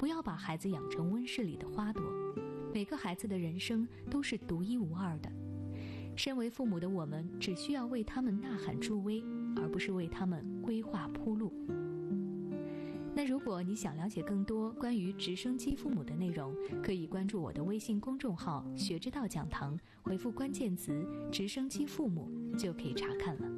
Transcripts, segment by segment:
不要把孩子养成温室里的花朵。每个孩子的人生都是独一无二的，身为父母的我们只需要为他们呐喊助威，而不是为他们规划铺路。那如果你想了解更多关于直升机父母的内容，可以关注我的微信公众号学之道讲堂，回复关键词直升机父母就可以查看了。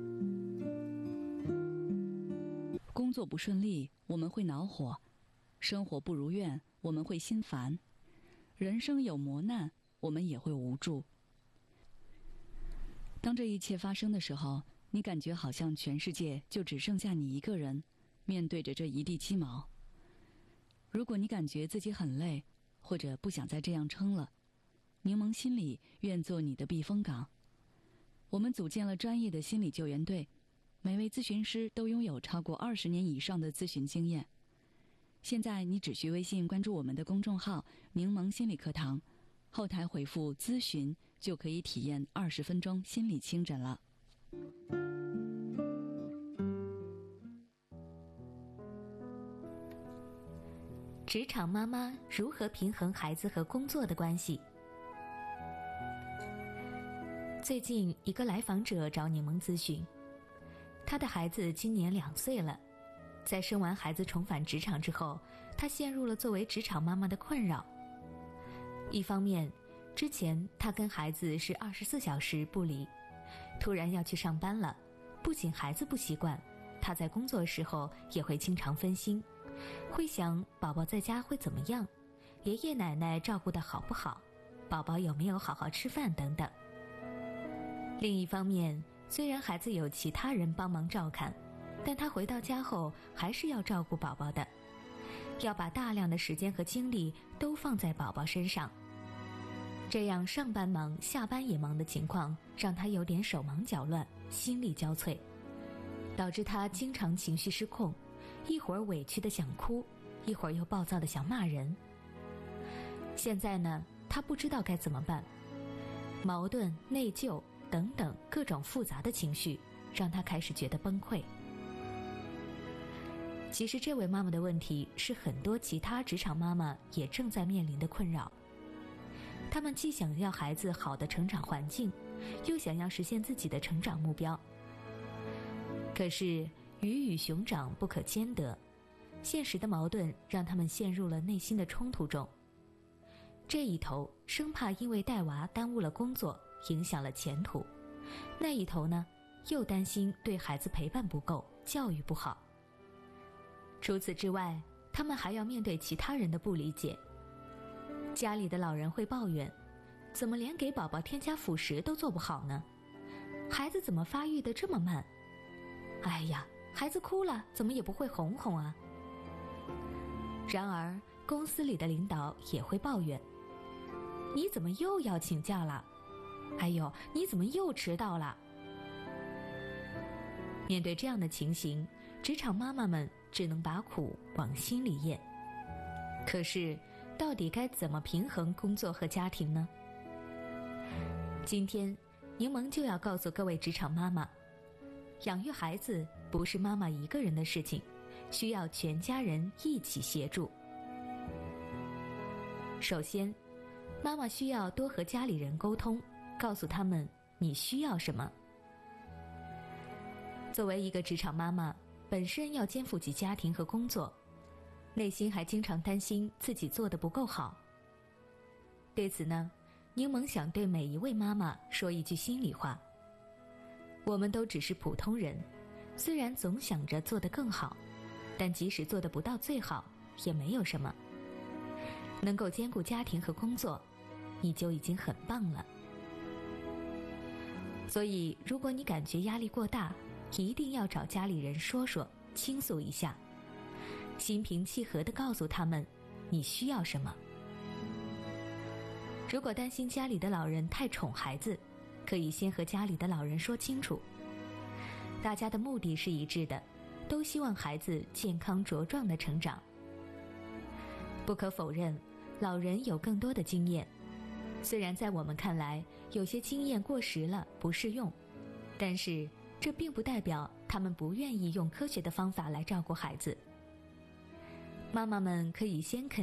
工作不顺利，我们会恼火；生活不如愿，我们会心烦；人生有磨难，我们也会无助。当这一切发生的时候，你感觉好像全世界就只剩下你一个人，面对着这一地鸡毛。如果你感觉自己很累，或者不想再这样撑了，柠檬心理愿做你的避风港。我们组建了专业的心理救援队，每位咨询师都拥有超过20年以上的咨询经验。现在你只需微信关注我们的公众号柠檬心理课堂，后台回复咨询就可以体验20分钟心理清诊了。 职场妈妈如何平衡孩子和工作的关系？最近一个来访者找柠檬咨询，他的孩子今年2岁了，在生完孩子重返职场之后，他陷入了作为职场妈妈的困扰。一方面，之前他跟孩子是24小时不离，突然要去上班了，不仅孩子不习惯，他在工作时候也会经常分心，会想宝宝在家会怎么样，爷爷奶奶照顾得好不好，宝宝有没有好好吃饭等等。另一方面，虽然孩子有其他人帮忙照看，但他回到家后还是要照顾宝宝的，要把大量的时间和精力都放在宝宝身上。这样上班忙下班也忙的情况让他有点手忙脚乱，心力交瘁，导致他经常情绪失控，一会儿委屈的想哭，一会儿又暴躁的想骂人。现在呢，他不知道该怎么办，矛盾、内疚等等各种复杂的情绪让他开始觉得崩溃。其实这位妈妈的问题是很多其他职场妈妈也正在面临的困扰。她们既想要孩子好的成长环境，又想要实现自己的成长目标。可是鱼与熊掌不可兼得，现实的矛盾让他们陷入了内心的冲突中。这一头生怕因为带娃耽误了工作，影响了前途；那一头呢，又担心对孩子陪伴不够，教育不好。除此之外，他们还要面对其他人的不理解。家里的老人会抱怨，怎么连给宝宝添加辅食都做不好呢？孩子怎么发育得这么慢？哎呀，孩子哭了怎么也不会哄哄啊。然而公司里的领导也会抱怨，你怎么又要请假了？哎呦，你怎么又迟到了？面对这样的情形，职场妈妈们只能把苦往心里咽。可是到底该怎么平衡工作和家庭呢？今天柠檬就要告诉各位职场妈妈，养育孩子不是妈妈一个人的事情，需要全家人一起协助。首先，妈妈需要多和家里人沟通，告诉他们你需要什么。作为一个职场妈妈，本身要肩负起家庭和工作，内心还经常担心自己做得不够好。对此呢，柠檬想对每一位妈妈说一句心里话：我们都只是普通人，虽然总想着做得更好，但即使做得不到最好，也没有什么。能够兼顾家庭和工作，你就已经很棒了。所以，如果你感觉压力过大，一定要找家里人说说，倾诉一下，心平气和地告诉他们你需要什么。如果担心家里的老人太宠孩子，可以先和家里的老人说清楚，大家的目的是一致的，都希望孩子健康茁壮地成长。不可否认，老人有更多的经验，虽然在我们看来有些经验过时了，不适用，但是这并不代表他们不愿意用科学的方法来照顾孩子。妈妈们可以先肯